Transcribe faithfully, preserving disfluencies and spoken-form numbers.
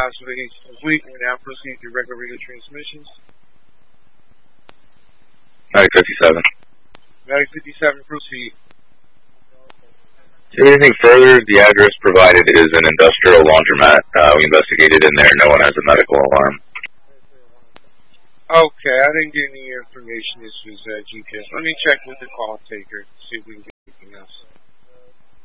classification complete. We now proceed to regular radio transmissions. Medic fifty-seven. Medic fifty-seven, proceed. Anything further? The address provided is an industrial laundromat. Uh, we investigated in there. No one has a medical alarm. Okay, I didn't get any information. This was uh, G P S. Let me check with the call taker, see if we can get anything else.